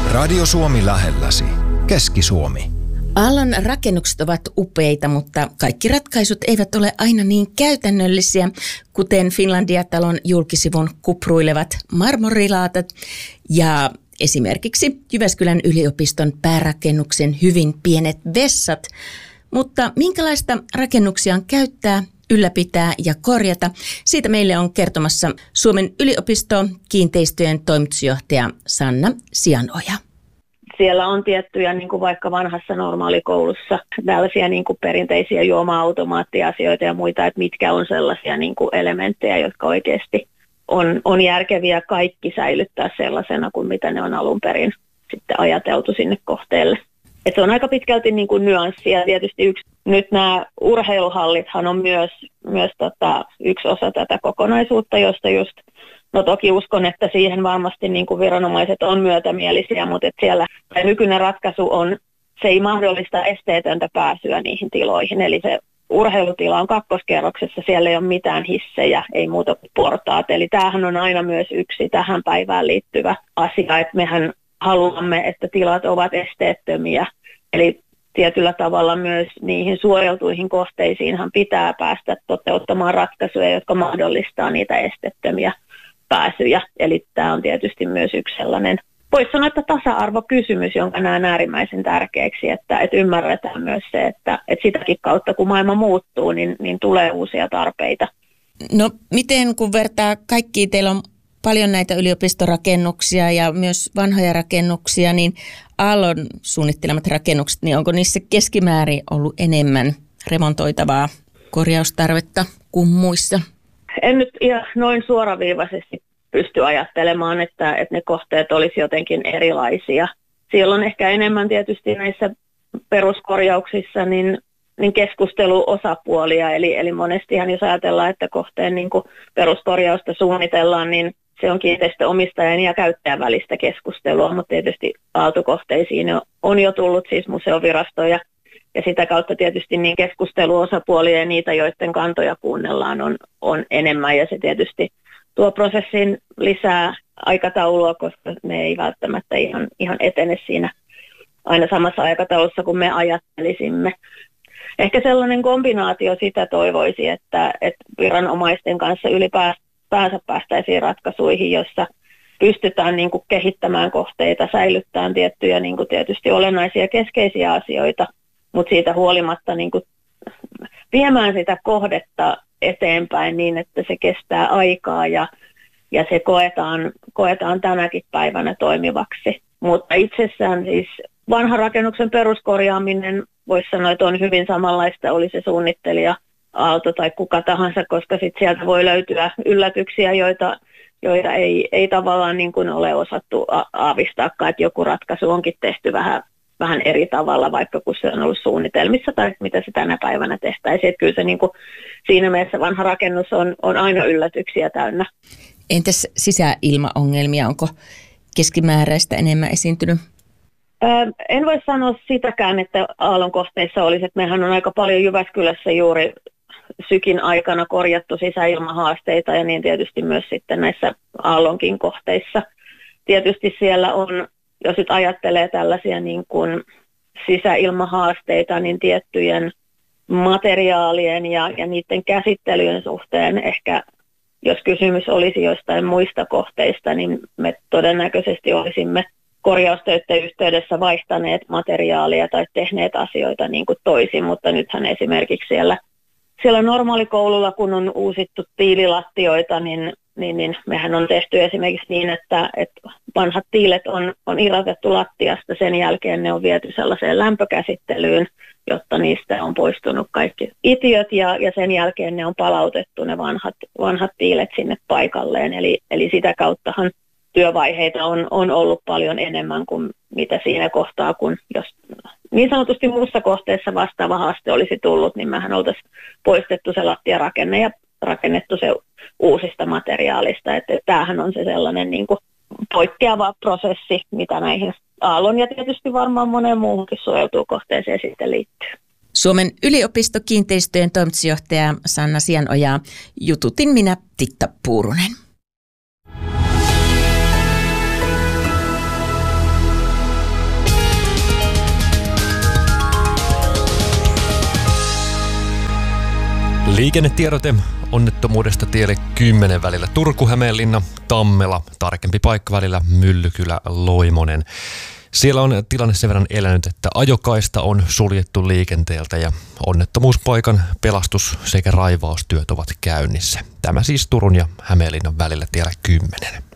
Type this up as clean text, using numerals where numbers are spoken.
Radio Suomi lähelläsi. Keski-Suomi. Aallon rakennukset ovat upeita, mutta kaikki ratkaisut eivät ole aina niin käytännöllisiä, kuten Finlandia-talon julkisivun kupruilevat marmorilaatat ja esimerkiksi Jyväskylän yliopiston päärakennuksen hyvin pienet vessat. Mutta minkälaista rakennuksia on käyttää, ylläpitää ja korjata? Siitä meille on kertomassa Suomen yliopisto kiinteistöjen toimitusjohtaja Sanna Sianoja. Siellä on tiettyjä, niin kuin vaikka vanhassa normaalikoulussa, tällaisia niin kuin perinteisiä juoma-automaattiasioita ja muita, että mitkä on sellaisia niin kuin elementtejä, jotka oikeasti on järkeviä kaikki säilyttää sellaisena kuin mitä ne on alun perin sitten ajateltu sinne kohteelle. Et se on aika pitkälti niin kuin nyanssia. Tietysti nyt nämä urheiluhallithan on myös yksi osa tätä kokonaisuutta, josta just, no toki uskon, että siihen varmasti niin kuin viranomaiset on myötämielisiä, mutta siellä nykyinen ratkaisu on, se ei mahdollista esteetöntä pääsyä niihin tiloihin. Eli se urheilutila on kakkoskerroksessa, siellä ei ole mitään hissejä, ei muuta kuin portaat. Eli tämähän on aina myös yksi tähän päivään liittyvä asia, että mehän haluamme, että tilat ovat esteettömiä. Eli tietyllä tavalla myös niihin suojeltuihin kohteisiinhan pitää päästä toteuttamaan ratkaisuja, jotka mahdollistaa niitä esteettömiä pääsyjä. Eli tämä on tietysti myös yksi sellainen, voisi sanoa, että tasa-arvokysymys, jonka näen äärimmäisen tärkeäksi, että ymmärretään myös se, että sitäkin kautta, kun maailma muuttuu, niin tulee uusia tarpeita. No miten, kun vertaa kaikkiin, teillä on paljon näitä yliopistorakennuksia ja myös vanhoja rakennuksia, niin Aallon suunnittelemat rakennukset, niin onko niissä keskimäärin ollut enemmän remontoitavaa korjaustarvetta kuin muissa? En nyt ihan noin suoraviivaisesti pysty ajattelemaan, että ne kohteet olisi jotenkin erilaisia. Siellä on ehkä enemmän tietysti näissä peruskorjauksissa niin keskusteluosapuolia, eli monestihan jos ajatellaan, että kohteen niin kuin peruskorjausta suunnitellaan, niin se on kiinteistöomistajan ja käyttäjän välistä keskustelua, mutta tietysti aaltokohteisiin on jo tullut siis museovirastoja ja sitä kautta tietysti niin keskusteluosapuolia ja niitä, joiden kantoja kuunnellaan, on enemmän ja se tietysti tuo prosessin lisää aikataulua, koska ne ei välttämättä ihan etene siinä aina samassa aikataulussa kuin me ajattelisimme. Ehkä sellainen kombinaatio sitä toivoisi, että viranomaisten kanssa ylipäänsä päästäisiin ratkaisuihin, jossa pystytään niin kuin kehittämään kohteita, säilyttämään tiettyjä niin kuin tietysti olennaisia keskeisiä asioita, mutta siitä huolimatta niin kuin viemään sitä kohdetta eteenpäin niin, että se kestää aikaa ja se koetaan tänäkin päivänä toimivaksi. Mutta itsessään siis vanhan rakennuksen peruskorjaaminen voisi sanoa, että on hyvin samanlaista, oli se suunnittelija Aalto tai kuka tahansa, koska sitten sieltä voi löytyä yllätyksiä, joita ei tavallaan niin kuin ole osattu aavistaakaan, että joku ratkaisu onkin tehty vähän eri tavalla, vaikka kun se on ollut suunnitelmissa tai mitä se tänä päivänä tehtäisiin. Että kyllä se niin kuin, siinä mielessä vanha rakennus on aina yllätyksiä täynnä. Entäs sisäilmaongelmia, onko keskimääräistä enemmän esiintynyt? En voi sanoa sitäkään, että Aallon kohteissa olisi, että mehän on aika paljon Jyväskylässä juuri sykin aikana korjattu sisäilmahaasteita ja niin tietysti myös sitten näissä Aallonkin kohteissa. Tietysti siellä on, jos nyt ajattelee tällaisia niin kuin sisäilmahaasteita, niin tiettyjen materiaalien ja niiden käsittelyjen suhteen ehkä, jos kysymys olisi jostain muista kohteista, niin me todennäköisesti olisimme korjaustöiden yhteydessä vaihtaneet materiaalia tai tehneet asioita niin kuin toisin, mutta nythän esimerkiksi siellä normaalikoululla, kun on uusittu tiililattioita, niin mehän on tehty esimerkiksi niin, että vanhat tiilet on irrotettu lattiasta, sen jälkeen ne on viety sellaiseen lämpökäsittelyyn, jotta niistä on poistunut kaikki itiöt ja sen jälkeen ne on palautettu ne vanhat tiilet sinne paikalleen, eli sitä kauttahan työvaiheita on ollut paljon enemmän kuin mitä siinä kohtaa, kun jos niin sanotusti muussa kohteessa vastaava haaste olisi tullut, niin mehän oltaisiin poistettu se lattiarakenne ja rakennettu se uusista materiaalista. Että tämähän on se sellainen niin kuin poikkeava prosessi, mitä näihin Aallon ja tietysti varmaan moneen muuhunkin suojeltuun kohteeseen sitten liittyy. Suomen yliopistokiinteistöjen toimitusjohtaja Sanna Sianoja, jututin minä Titta Puurunen. Liikennetiedote onnettomuudesta tielle 10 välillä Turku-Hämeenlinna, Tammela, tarkempi paikka välillä Myllykylä-Loimonen. Siellä on tilanne sen verran elänyt, että ajokaista on suljettu liikenteeltä ja onnettomuuspaikan pelastus sekä raivaustyöt ovat käynnissä. Tämä siis Turun ja Hämeenlinnan välillä tiellä 10.